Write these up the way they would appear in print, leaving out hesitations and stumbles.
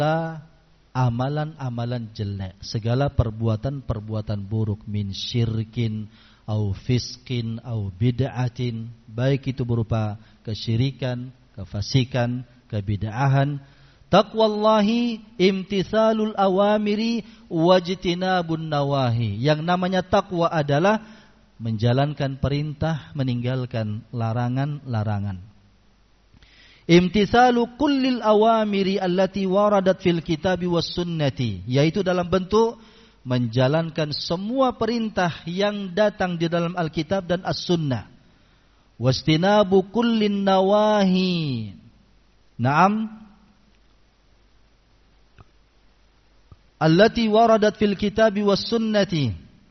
amalan-amalan jelek, segala perbuatan-perbuatan buruk, min syirkin au fiskin au bid'atin, baik itu berupa kesyirikan, kefasikan, kebid'ahan. Taqwallahi imtithalul awamiri wajtinabun nawahi. Yang namanya takwa adalah menjalankan perintah, meninggalkan larangan-larangan. Imtithalu kullil awamiri allati waradat fil kitabi was sunnati, yaitu dalam bentuk menjalankan semua perintah yang datang di dalam Alkitab dan As-Sunnah. Wastinabu kullin nawahi. Naam. Allati waradat fil kitabi was sunnati,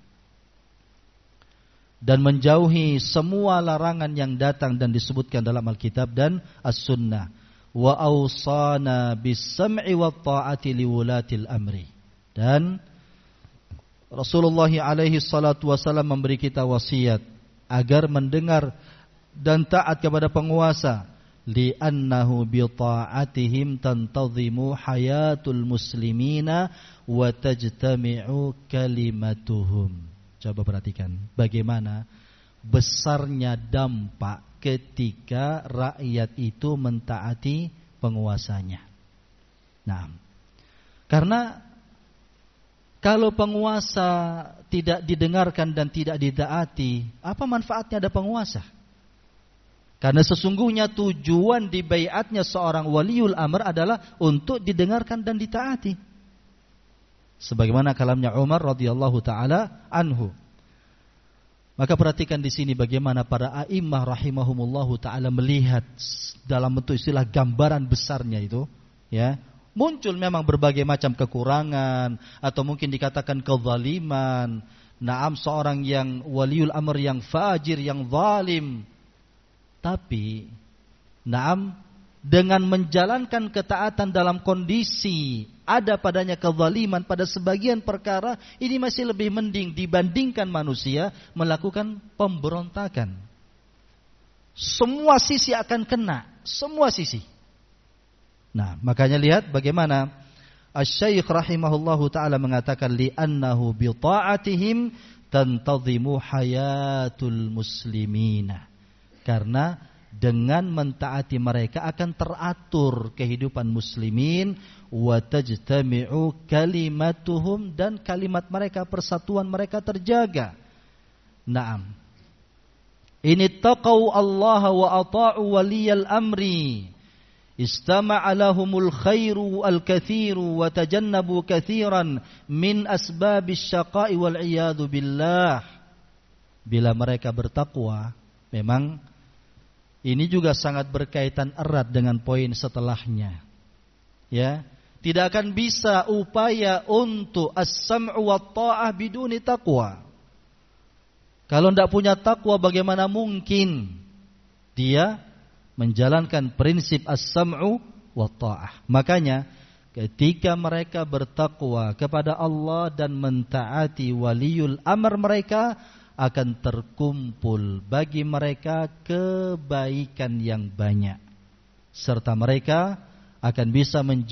dan menjauhi semua larangan yang datang dan disebutkan dalam Alkitab dan As-Sunnah. Wa awsana bis-sam'i wat ta'ati liwulatil amri. Dan Rasulullah alaihi salatu wasallam memberi kita wasiat agar mendengar dan taat kepada penguasa, li'annahu bi ta'atihim tantazimu hayatul muslimina wa tajtami'u kalimatuhum. Coba perhatikan bagaimana besarnya dampak ketika rakyat itu mentaati penguasanya. Nah, karena kalau penguasa tidak didengarkan dan tidak ditaati, apa manfaatnya ada penguasa? Karena sesungguhnya tujuan dibaiatnya seorang waliul amr adalah untuk didengarkan dan ditaati. Sebagaimana kalamnya Umar radhiyallahu taala anhu. Maka perhatikan di sini bagaimana para a'immah rahimahumullahu taala melihat dalam bentuk istilah gambaran besarnya itu, ya. Muncul memang berbagai macam kekurangan atau mungkin dikatakan kezaliman. Naam, seorang yang waliul amr yang fajir, yang zalim. Tapi, naam, dengan menjalankan ketaatan dalam kondisi ada padanya kezaliman pada sebagian perkara, ini masih lebih mending dibandingkan manusia melakukan pemberontakan. Semua sisi akan kena, semua sisi. Nah, makanya lihat bagaimana Asy-Syaikh rahimahullahu taala mengatakan li'annahu bi ta'atihim tantazimu hayatul muslimina. Karena dengan mentaati mereka akan teratur kehidupan muslimin, wa tajtami'u kalimatuhum, dan kalimat mereka, persatuan mereka terjaga. Naam. Ini taqau Allah wa ata'u waliyal amri. Istama'a lahumul khairu al-kathiru wa tajannabu kathiran min asbabis syaqa'i wal iyadu billah. Bila mereka bertakwa, memang ini juga sangat berkaitan erat dengan poin setelahnya. Ya, tidak akan bisa upaya untuk as-sam'u wa ta'ah biduni taqwa. Kalau tidak punya takwa, bagaimana mungkin dia menjalankan prinsip as-sam'u wa ta'ah? Makanya ketika mereka bertakwa kepada Allah dan mentaati waliul amr mereka, akan terkumpul bagi mereka kebaikan yang banyak, serta mereka akan bisa